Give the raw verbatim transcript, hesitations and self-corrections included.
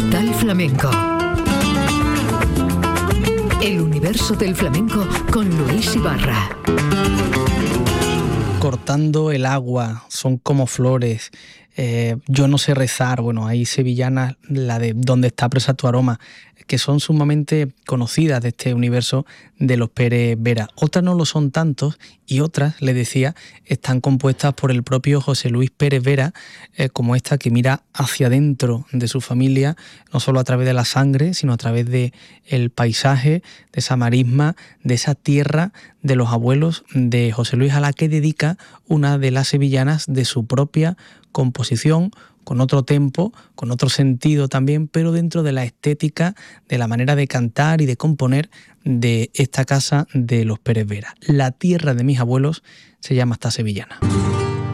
Portal Flamenco. El universo del flamenco con Luis Ibarra. Cortando el agua, son como flores. Eh, yo no sé rezar. Bueno, hay sevillanas, la de Donde está presa tu aroma, que son sumamente conocidas de este universo de los Pérez Vera. Otras no lo son tantos y otras, les decía, están compuestas por el propio José Luis Pérez Vera, eh, como esta que mira hacia dentro de su familia, no solo a través de la sangre, sino a través de el paisaje, de esa marisma, de esa tierra de los abuelos de José Luis, a la que dedica una de las sevillanas de su propia composición, con otro tempo, con otro sentido también, pero dentro de la estética, de la manera de cantar y de componer de esta casa de los Pérez Vera. La tierra de mis abuelos se llama esta sevillana.